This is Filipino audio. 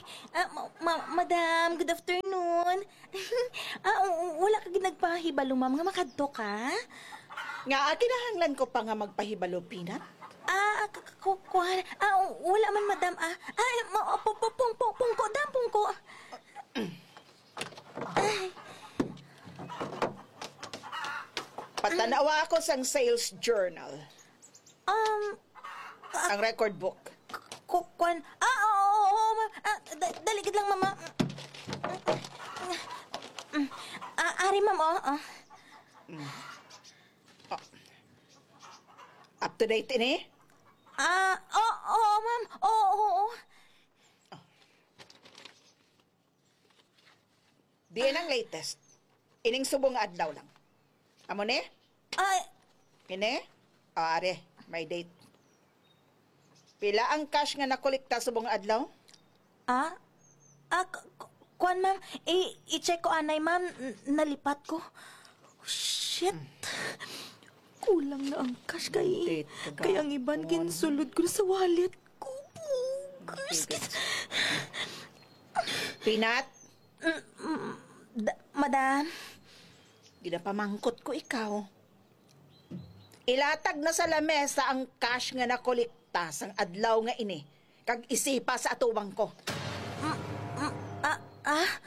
Madam, good afternoon. Wala ka ginagpahibalo, ma'am, nga makadto ka? Nga, kinahanglan ko pa nga magpahibalo, Pinat. Wala man, madam, pungko, dam, pungko. Patanawa ako sang sales journal. Ang record book. Oo, ma'am. Daligid lang, mama. Ari, ma'am, Up to date ini? Oo, ma'am. Oo. Diyan ang latest. Ining subong nga adlaw lang. Amo ni? Ini? Are, may date. Pila ang cash nga nakolekta subong adlaw? Kuan, ma'am. I-check ko, anay, ma'am. Nalipat ko. Shit. Kulang na ang cash kay. Kaya ang iban ginsulod ko sa wallet ko. Pinat? Madam? Ginapamangkot ko ikaw. Ilatag na sa lamesa ang cash nga nakolekta sang adlaw nga ini. Kag isipa sa atubang ko.